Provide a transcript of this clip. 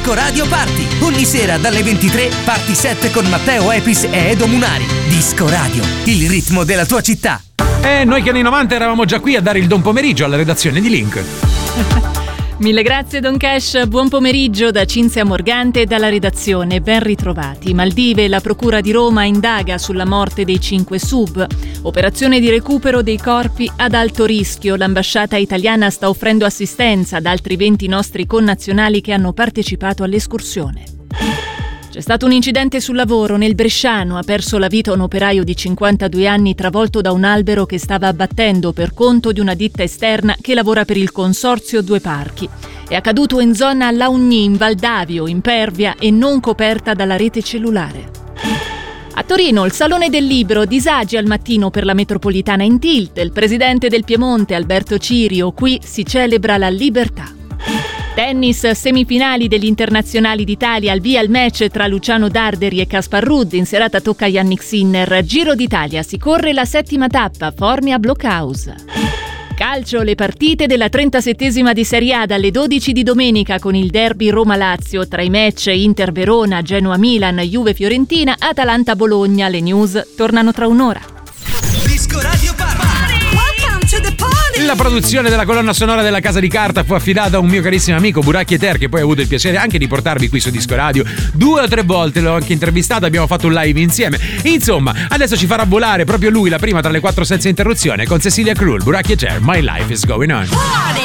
Disco Radio Party. Ogni sera dalle 23 Party 7 con Matteo Epis e Edo Munari. Disco Radio, il ritmo della tua città. Noi che anni 90 eravamo già qui a dare il buon pomeriggio alla redazione di Link. Mille grazie Don Cash, buon pomeriggio da Cinzia Morgante e dalla redazione, ben ritrovati. Maldive, la Procura di Roma indaga sulla morte dei 5 sub. Operazione di recupero dei corpi ad alto rischio. L'ambasciata italiana sta offrendo assistenza ad altri 20 nostri connazionali che hanno partecipato all'escursione. C'è stato un incidente sul lavoro nel Bresciano, ha perso la vita un operaio di 52 anni travolto da un albero che stava abbattendo per conto di una ditta esterna che lavora per il consorzio Due Parchi. È accaduto in zona Laugni, in Valdavio, impervia e non coperta dalla rete cellulare. A Torino, il Salone del Libro, disagi al mattino per la metropolitana in tilt. Il presidente del Piemonte, Alberto Cirio, qui si celebra la libertà. Tennis, semifinali degli internazionali d'Italia, al via il match tra Luciano Darderi e Kaspar Ruud, in serata tocca a Yannick Sinner. Giro d'Italia, si corre la 7ª tappa, Formia Blockhouse. Calcio, le partite della 37esima di Serie A dalle 12 di domenica con il derby Roma-Lazio, tra i match Inter-Verona, Genoa-Milan, Juve-Fiorentina, Atalanta-Bologna. Le news tornano tra un'ora. Disco Radio Party. Welcome to the party. La produzione della colonna sonora della Casa di Carta fu affidata a un mio carissimo amico Buracchi Eter, che poi ha avuto il piacere anche di portarvi qui su Disco Radio 2 o 3 volte, l'ho anche intervistato, abbiamo fatto un live insieme. Insomma, adesso ci farà volare proprio lui, la prima tra le 4 senza interruzione, con Cecilia Krull. Buracchi Eter, My Life is Going On.